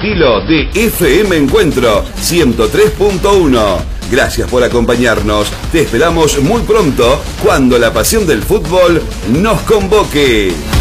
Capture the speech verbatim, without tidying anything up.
estilo de F M Encuentro ciento tres punto uno. Gracias por acompañarnos. Te esperamos muy pronto cuando la pasión del fútbol nos convoque.